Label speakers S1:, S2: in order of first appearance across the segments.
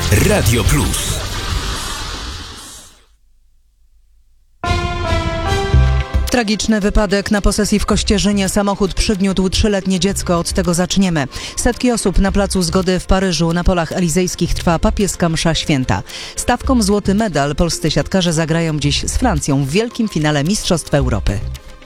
S1: Radio Plus.
S2: Tragiczny wypadek na posesji w Kościerzynie. Samochód przygniótł 3-letnie dziecko. Od tego zaczniemy. Setki osób na Placu Zgody w Paryżu. Na polach elizejskich trwa papieska msza święta. Stawką złoty medal polscy siatkarze zagrają dziś z Francją w wielkim finale Mistrzostw Europy.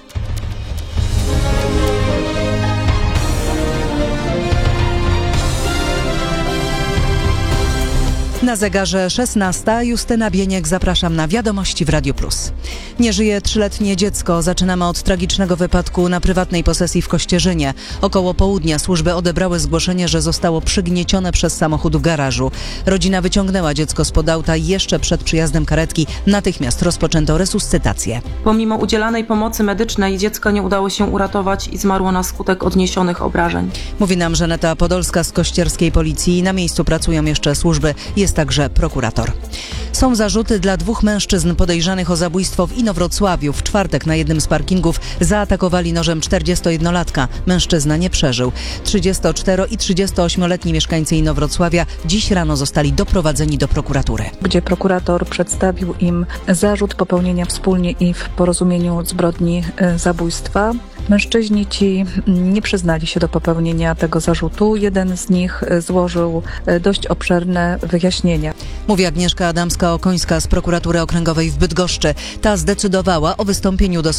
S2: Na zegarze 16. Justyna Bieniek, zapraszam na wiadomości w Radio Plus. Nie żyje 3-letnie dziecko. Zaczynamy od tragicznego wypadku na prywatnej posesji w Kościerzynie. Około południa służby odebrały zgłoszenie, że zostało przygniecione przez samochód w garażu. Rodzina wyciągnęła dziecko spod auta i jeszcze przed przyjazdem karetki natychmiast rozpoczęto resuscytację.
S3: Pomimo udzielanej pomocy medycznej dziecko nie udało się uratować i zmarło na skutek odniesionych obrażeń.
S2: Mówi nam Żaneta Podolska z kościerskiej policji. Na miejscu pracują jeszcze służby. Jest także prokurator. Są zarzuty dla 2 mężczyzn podejrzanych o zabójstwo w Inowrocławiu. W czwartek na jednym z parkingów zaatakowali nożem 41-latka. Mężczyzna nie przeżył. 34- i 38-letni mieszkańcy Inowrocławia dziś rano zostali doprowadzeni do prokuratury,
S4: gdzie prokurator przedstawił im zarzut popełnienia wspólnie i w porozumieniu zbrodni zabójstwa. Mężczyźni ci nie przyznali się do popełnienia tego zarzutu. Jeden z nich złożył dość obszerne wyjaśnienia.
S2: Mówi Agnieszka Adamska-Okońska z prokuratury okręgowej w Bydgoszczy. Ta zdecydowała o wystąpieniu do